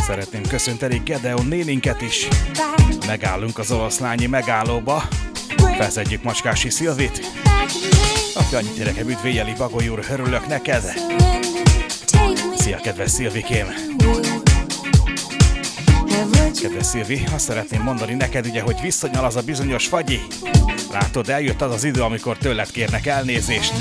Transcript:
Szeretném köszönteni Gedeon néninket is. Megállunk az oroszlányi megállóba. Felszedjük Macskási Szilvit. Aki annyit nekem üdvéjeli, Bagoly úr, örülök neked. Szia, kedves Szilvikém. Kedves Szilvi, azt szeretném mondani neked, ugye, hogy visszanyal az a bizonyos fagyi. Látod, eljött az az idő, amikor tőled kérnek elnézést.